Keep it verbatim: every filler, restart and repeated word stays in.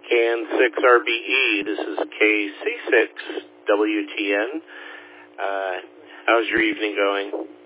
CAN six R B E. This is K C six W T N. Uh, how's your evening going?